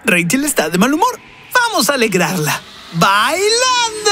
Rachel está de mal humor. Vamos a alegrarla. ¡Bailando!